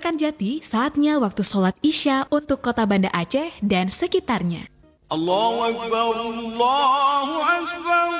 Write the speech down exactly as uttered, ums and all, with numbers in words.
Rekan Jati, saatnya waktu sholat Isya untuk kota Banda Aceh dan sekitarnya. Allahu Akbar, Allahu Akbar.